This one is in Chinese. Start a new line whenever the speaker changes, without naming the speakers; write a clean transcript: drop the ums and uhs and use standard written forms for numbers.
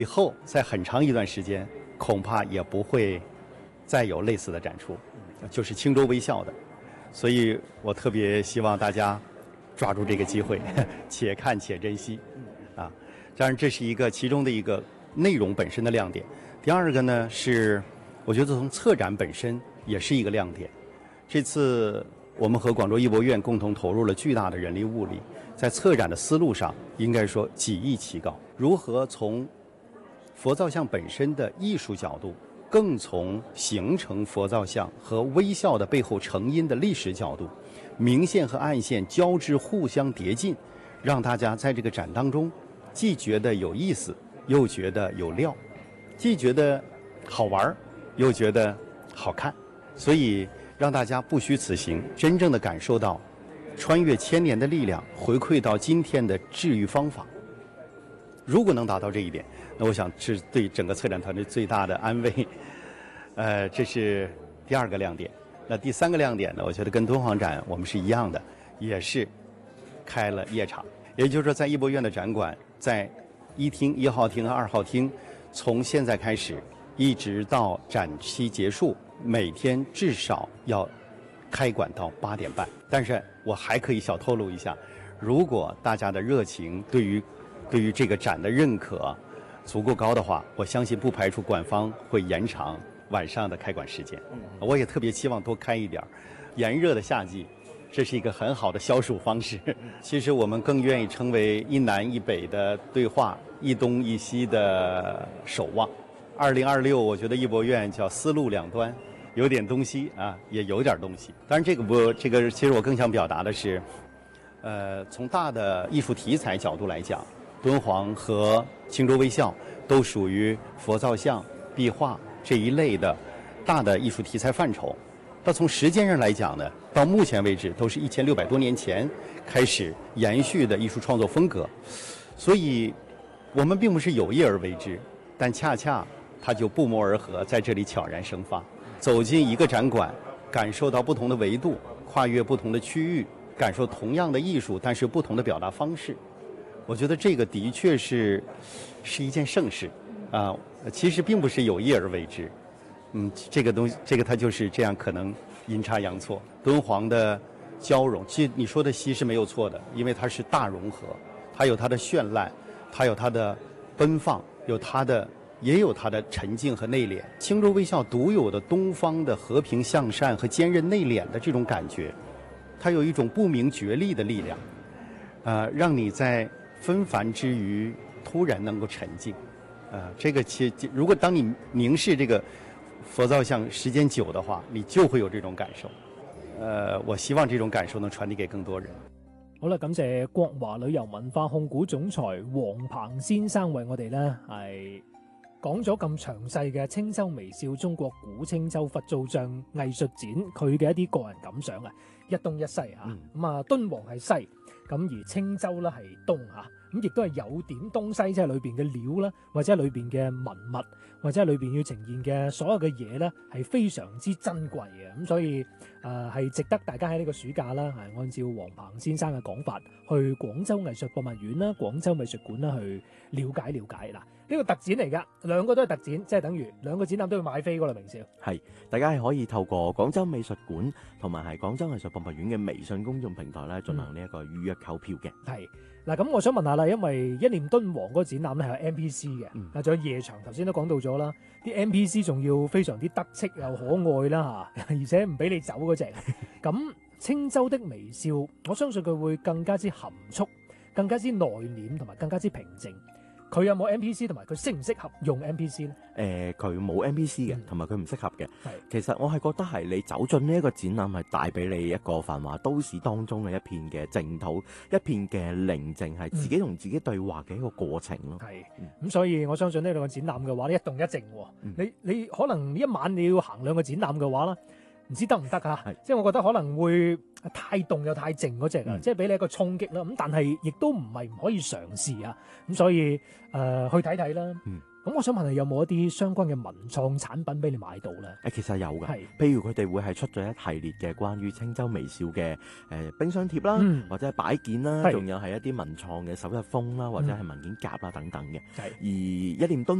以后在很长一段时间恐怕也不会再有类似的展出，就是轻舟微笑的。所以我特别希望大家抓住这个机会，且看且珍惜啊！当然，这是其中的一个内容本身的亮点。第二个呢是，我觉得从策展本身也是一个亮点。这次我们和广州艺博院共同投入了巨大的人力物力，在策展的思路上，应该说几易其高。如何从佛造像本身的艺术角度，更从形成佛造像和微笑的背后成因的历史角度，明线和暗线交织互相叠进，让大家在这个展当中既觉得有意思，又觉得有料，既觉得好玩，又觉得好看，所以让大家不虚此行，真正的感受到穿越千年的力量，回馈到今天的治愈方法。如果能达到这一点，那我想是对整个策展团队最大的安慰。这是第二个亮点。那第三个亮点呢，我觉得跟敦煌展我们是一样的，也是开了夜场。也就是说，在艺博院的展馆，在1号厅和2号厅，从现在开始一直到展期结束，每天至少要开馆到8点半。但是我还可以小透露一下，如果大家的热情对于这个展的认可足够高的话，我相信不排除馆方会延长晚上的开馆时间。我也特别期望多开一点。炎热的夏季，这是一个很好的消暑方式。其实我们更愿意称为一南一北的对话，一东一西的守望。2026，我觉得艺博院叫丝路两端，有点东西啊，也有点东西。当然这个其实我更想表达的是，从大的艺术题材角度来讲，敦煌和轻舟微笑都属于佛造像、壁画这一类的大的艺术题材范畴。那从时间上来讲呢，到目前为止都是1600多年前开始延续的艺术创作风格，所以我们并不是有意而为之，但恰恰它就不谋而合，在这里悄然生发。走进一个展馆，感受到不同的维度，跨越不同的区域，感受同样的艺术，但是不同的表达方式。我觉得这个的确是一件盛事啊，其实并不是有意而为之。这个东西，这个它就是这样，可能阴差阳错。敦煌的交融，其实你说的稀是没有错的，因为它是大融合，它有它的绚烂，它有它的奔放，也有它的沉静和内敛。轻舟微笑独有的东方的和平向善和坚韧内敛的这种感觉，它有一种不明觉厉的力量，让你在纷繁之余突然能够沉静。这个如果当你凝视这个佛造像时間久的話，你就會有這種感受。我希望這種感受能傳遞給更多人。
好啦，感謝國華旅遊文化控股總裁黃鵬先生為我哋呢係講咗咁詳細嘅青州微笑中國古青州佛造像藝術展佢嘅一啲個人感想啊，一東一西嚇。咁啊，敦煌係西，咁而青州咧係東嚇。咁亦都係有點東西，即係裏邊嘅料啦，或者裏邊嘅文物，或者裏邊要呈現嘅所有嘅嘢咧，係非常之珍貴嘅。咁所以係值得大家喺呢個暑假啦，係按照黃鵬先生嘅講法，去廣州藝術博物院啦、廣州美術館啦去了解了解。嗱，呢個特展嚟㗎，兩個都係特展，即係等於兩個展覽都要買飛㗎啦，明少。係，
大家係可以透過廣州美術館同埋係廣州藝術博物院嘅微信公眾平台咧進行呢一個預約購票嘅。係。嗱，咁我想問下啦，因為一念敦煌嗰個展覽咧係有 NPC 嘅，仲有夜場，頭先都講到咗啦，啲 NPC 仲要非常之得戚又可愛啦嚇，而且唔俾你走嗰隻。咁青州的微笑，我相信佢會更加之含蓄，更加之內斂同埋更加之平靜。佢有冇 NPC 同埋佢適唔適合用 NPC 咧？ 佢冇 NPC 嘅，同埋佢唔適合嘅。其實我係覺得係你走進呢一個展覽係帶俾你一個繁華都市當中嘅一片嘅淨土，一片嘅寧靜，係自己同自己對話嘅一個過程咯。
咁所以我相信呢兩個展覽嘅話咧，一動一靜喎。你可能一晚你要行兩個展覽嘅話啦，唔知得唔得啊？即係我覺得可能會太動又太靜嗰隻啊，即係俾你一個衝擊啦。咁但係亦都唔係唔可以嘗試啊。咁所以去睇睇啦。 咁我想問你有冇一啲相關嘅文創產品俾你買到咧？
其實有㗎，
係
譬如佢哋會係出咗一系列嘅關於青州微笑嘅冰箱貼啦，或者係擺件啦，仲有係一啲文創嘅首日封啦，或者係文件夾啦等等嘅。而一念敦